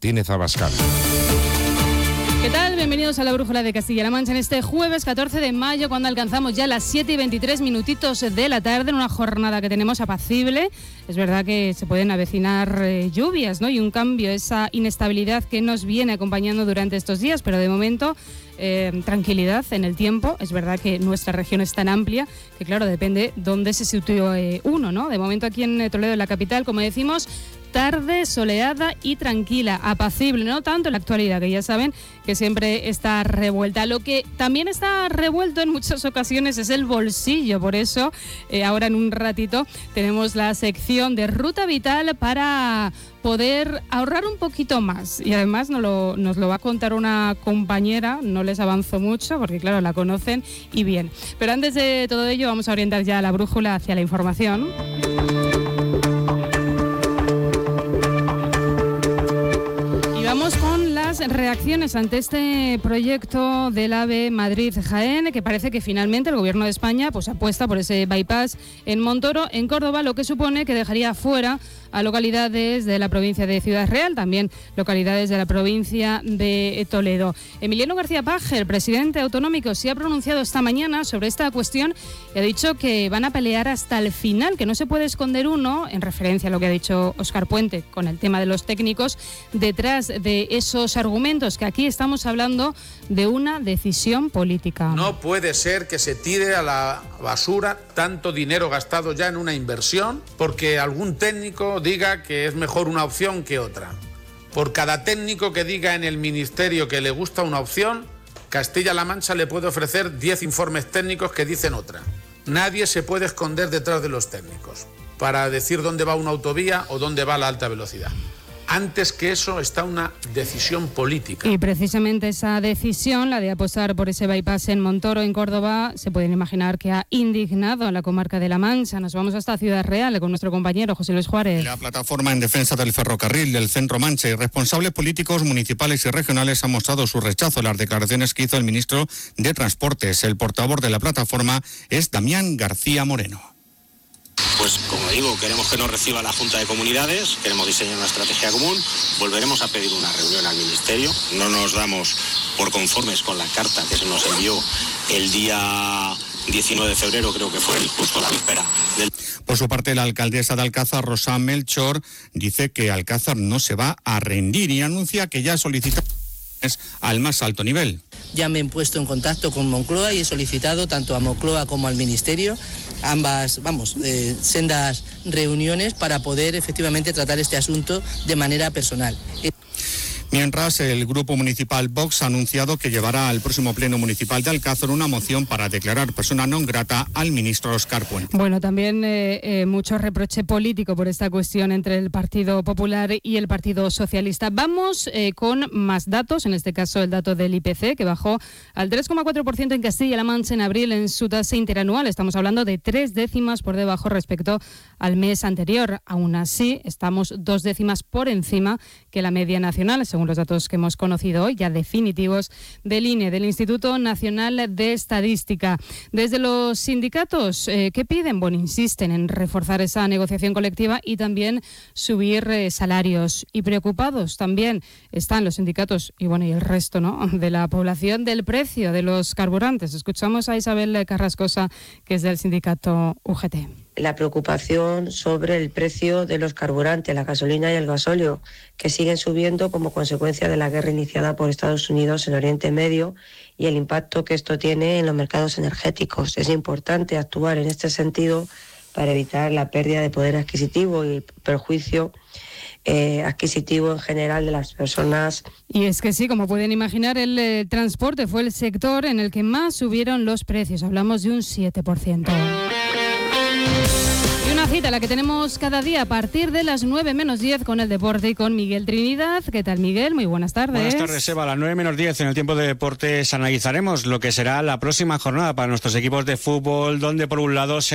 Martínez Abascal. ¿Qué tal? Bienvenidos a la Brújula de Castilla-La Mancha en este jueves 14 de mayo, cuando alcanzamos ya las 7:23 minutitos de la tarde, en una jornada que tenemos apacible. Es verdad que se pueden avecinar lluvias, ¿no? Y un cambio, esa inestabilidad que nos viene acompañando durante estos días, pero de momento tranquilidad en el tiempo. Es verdad que nuestra región es tan amplia que, claro, depende dónde se sitúe uno, ¿no? De momento aquí en Toledo, en la capital, como decimos, tarde soleada y tranquila, apacible, no tanto en la actualidad, que ya saben que siempre está revuelta. Lo que también está revuelto en muchas ocasiones es el bolsillo, por eso ahora en un ratito tenemos la sección de Ruta Vital para poder ahorrar un poquito más, y además nos lo va a contar una compañera. No les avanzo mucho porque, claro, la conocen y bien, pero antes de todo ello vamos a orientar ya la brújula hacia la información. Vamos con las reacciones ante este proyecto del AVE Madrid-Jaén, que parece que finalmente el Gobierno de España pues apuesta por ese bypass en Montoro, en Córdoba, lo que supone que dejaría fuera a localidades de la provincia de Ciudad Real, también localidades de la provincia de Toledo. Emiliano García Paje, el presidente autonómico, se ha pronunciado esta mañana sobre esta cuestión y ha dicho que van a pelear hasta el final, que no se puede esconder uno, en referencia a lo que ha dicho Óscar Puente con el tema de los técnicos, detrás de esos argumentos, que aquí estamos hablando de una decisión política. No puede ser que se tire a la basura tanto dinero gastado ya en una inversión porque algún técnico diga que es mejor una opción que otra. Por cada técnico que diga en el ministerio que le gusta una opción, Castilla-La Mancha le puede ofrecer 10 informes técnicos que dicen otra. Nadie se puede esconder detrás de los técnicos para decir dónde va una autovía o dónde va la alta velocidad. Antes que eso está una decisión política. Y precisamente esa decisión, la de apostar por ese bypass en Montoro, en Córdoba, se pueden imaginar que ha indignado a la comarca de La Mancha. Nos vamos hasta Ciudad Real con nuestro compañero José Luis Juárez. La plataforma en defensa del ferrocarril del Centro Mancha y responsables políticos municipales y regionales han mostrado su rechazo a las declaraciones que hizo el ministro de Transportes. El portavoz de la plataforma es Damián García Moreno. Pues como digo, queremos que nos reciba la Junta de Comunidades, queremos diseñar una estrategia común, volveremos a pedir una reunión al Ministerio, no nos damos por conformes con la carta que se nos envió el día 19 de febrero, creo que fue justo la víspera del... Por su parte, la alcaldesa de Alcázar, Rosa Melchor, dice que Alcázar no se va a rendir y anuncia que ya solicita al más alto nivel. Ya me he puesto en contacto con Moncloa y he solicitado tanto a Moncloa como al Ministerio ambas, sendas reuniones para poder efectivamente tratar este asunto de manera personal. Mientras, el Grupo Municipal Vox ha anunciado que llevará al próximo Pleno Municipal de Alcázar una moción para declarar persona non grata al ministro Óscar Puente. Bueno, también mucho reproche político por esta cuestión entre el Partido Popular y el Partido Socialista. Vamos con más datos, en este caso el dato del IPC, que bajó al 3,4% en Castilla-La Mancha en abril en su tasa interanual. Estamos hablando de 3 décimas por debajo respecto al mes anterior. Aún así, estamos 2 décimas por encima que la media nacional, según los datos que hemos conocido hoy, ya definitivos, del INE, del Instituto Nacional de Estadística. Desde los sindicatos, ¿qué piden? Bueno, insisten en reforzar esa negociación colectiva y también subir salarios. Y preocupados también están los sindicatos y el resto, ¿no?, de la población del precio de los carburantes. Escuchamos a Isabel Carrascosa, que es del sindicato UGT. La preocupación sobre el precio de los carburantes, la gasolina y el gasóleo, que siguen subiendo como consecuencia de la guerra iniciada por Estados Unidos en Oriente Medio y el impacto que esto tiene en los mercados energéticos. Es importante actuar en este sentido para evitar la pérdida de poder adquisitivo y perjuicio adquisitivo en general de las personas. Y es que sí, como pueden imaginar, el transporte fue el sector en el que más subieron los precios. Hablamos de un 7%. Y una cita, la que tenemos cada día a partir de las 9 menos 10 con el deporte y con Miguel Trinidad. ¿Qué tal, Miguel? Muy buenas tardes. Buenas tardes, Eva. A las 9 menos 10 en el tiempo de deportes analizaremos lo que será la próxima jornada para nuestros equipos de fútbol, donde por un lado se